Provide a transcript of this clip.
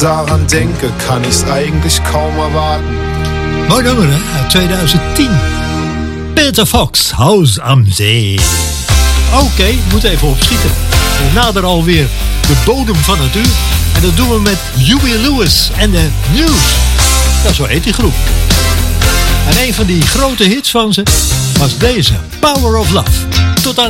daran denke, kann ich's eigentlich kaum erwarten. Mooi nummer, hè? Uit 2010. Peter Fox, Huis am Zee. Oké, moet even opschieten. We naderen alweer de bodem van het uur. En dat doen we met Huey Lewis en de News. Ja, zo heet die groep. En een van die grote hits van ze was deze, Power of Love. Tot aan